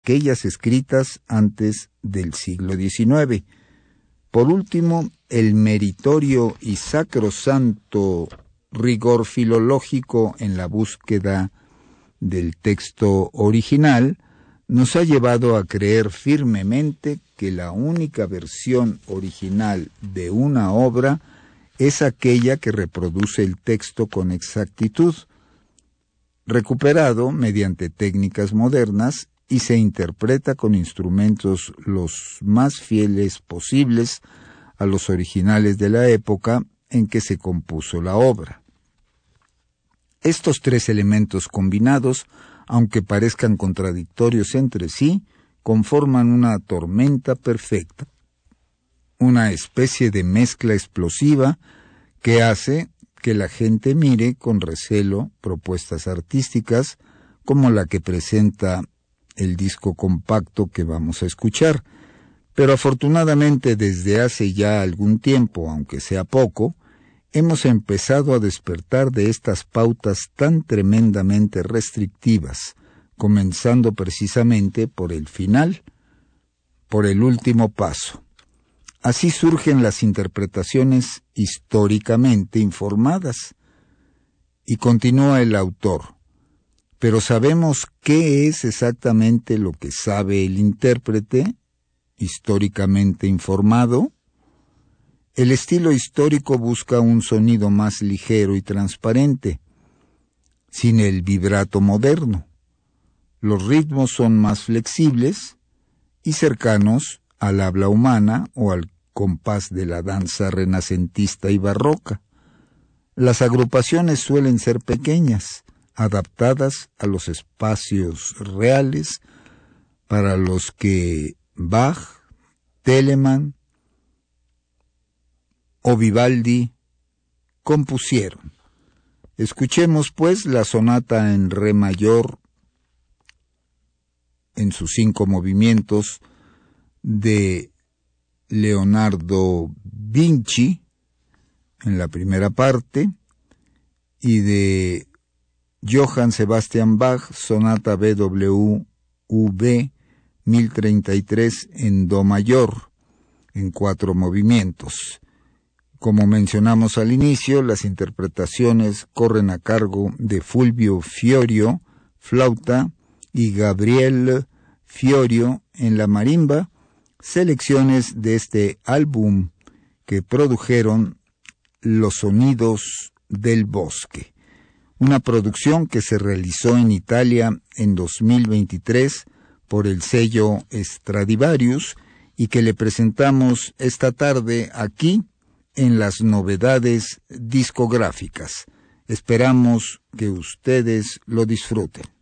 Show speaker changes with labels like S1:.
S1: aquellas escritas antes del siglo XIX. Por último, el meritorio y sacrosanto rigor filológico en la búsqueda del texto original nos ha llevado a creer firmemente que la única versión original de una obra es aquella que reproduce el texto con exactitud, recuperado mediante técnicas modernas y se interpreta con instrumentos los más fieles posibles a los originales de la época en que se compuso la obra. Estos tres elementos combinados, aunque parezcan contradictorios entre sí, conforman una tormenta perfecta, una especie de mezcla explosiva que hace que la gente mire con recelo propuestas artísticas como la que presenta el disco compacto que vamos a escuchar. Pero afortunadamente desde hace ya algún tiempo, aunque sea poco, hemos empezado a despertar de estas pautas tan tremendamente restrictivas, comenzando precisamente por el final, por el último paso. Así surgen las interpretaciones históricamente informadas. Y continúa el autor. Pero ¿sabemos qué es exactamente lo que sabe el intérprete históricamente informado? El estilo histórico busca un sonido más ligero y transparente, sin el vibrato moderno. Los ritmos son más flexibles y cercanos al habla humana o al compás de la danza renacentista y barroca. Las agrupaciones suelen ser pequeñas, adaptadas a los espacios reales para los que Bach, Telemann o Vivaldi compusieron. Escuchemos pues la sonata en re mayor en sus 5 movimientos de Leonardo Vinci en la primera parte y de Johann Sebastian Bach, sonata BWV 1033 en do mayor, en 4 movimientos. Como mencionamos al inicio, las interpretaciones corren a cargo de Fulvio Fiorio, flauta, y Gabriel Fiorio en la marimba, selecciones de este álbum que produjeron Los Sonidos del Bosque, una producción que se realizó en Italia en 2023 por el sello Stradivarius y que le presentamos esta tarde aquí en las novedades discográficas. Esperamos que ustedes lo disfruten.